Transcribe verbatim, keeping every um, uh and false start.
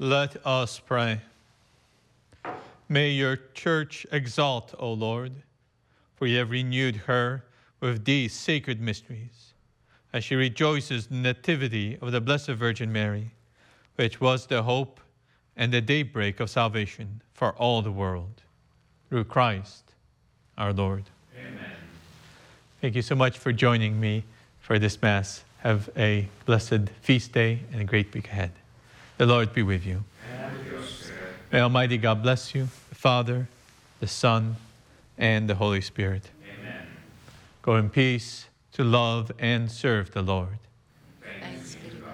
Let us pray. May your church exalt, O Lord, for you have renewed her with these sacred mysteries, as she rejoices in the nativity of the Blessed Virgin Mary, which was the hope and the daybreak of salvation for all the world. Through Christ our Lord. Amen. Thank you so much for joining me for this Mass. Have a blessed feast day and a great week ahead. The Lord be with you. And with your spirit. May Almighty God bless you, the Father, the Son, and the Holy Spirit. Amen. Go in peace to love and serve the Lord.